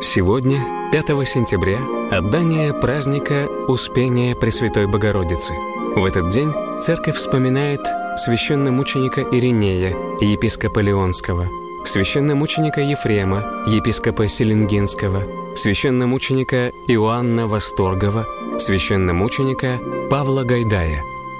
Сегодня, 5 сентября, отдание праздника Успения Пресвятой Богородицы. В этот день церковь вспоминает священномученика Иринея, епископа Леонского, священномученика Ефрема, епископа Селенгинского, священномученика Иоанна Восторгова, священномученика Павла Гайдая.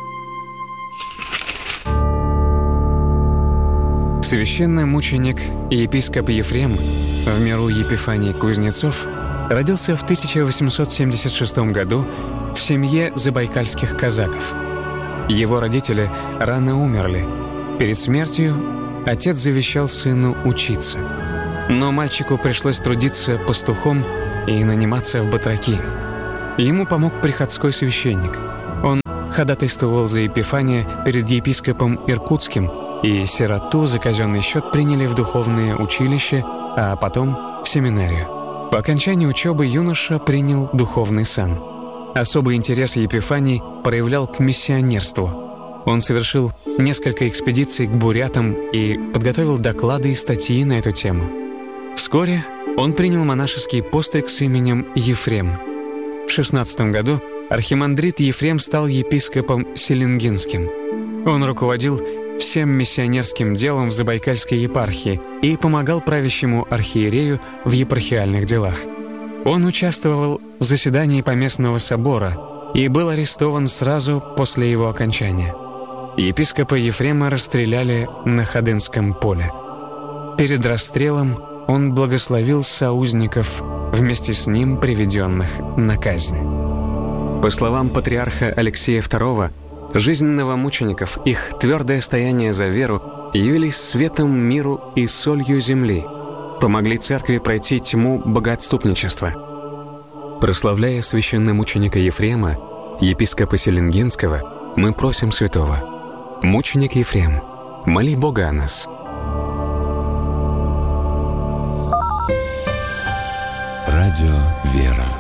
Священномученик и епископ Ефрем, в миру Епифаний Кузнецов, родился в 1876 году в семье забайкальских казаков. Его родители рано умерли. Перед смертью отец завещал сыну учиться. Но мальчику пришлось трудиться пастухом и наниматься в батраки. Ему помог приходской священник. Он ходатайствовал за Епифания перед епископом Иркутским, и сироту за казенный счет приняли в духовное училище, а потом в семинарию. По окончании учебы юноша принял духовный сан. Особый интерес Епифаний проявлял к миссионерству. Он совершил несколько экспедиций к бурятам и подготовил доклады и статьи на эту тему. Вскоре он принял монашеский постриг с именем Ефрем. В 16 году архимандрит Ефрем стал епископом Селенгинским. Он руководил всем миссионерским делом в Забайкальской епархии и помогал правящему архиерею в епархиальных делах. Он участвовал в заседании Поместного собора и был арестован сразу после его окончания. Епископа Ефрема расстреляли на Ходынском поле. Перед расстрелом он благословил соузников, вместе с ним приведенных на казнь. По словам патриарха Алексея II, жизнь новомучеников, их твердое стояние за веру явились светом миру и солью земли, помогли церкви пройти тьму богоотступничества. Прославляя священномученика Ефрема, епископа Селенгинского, мы просим святого: мученик Ефрем, моли Бога о нас. Радио «Вера».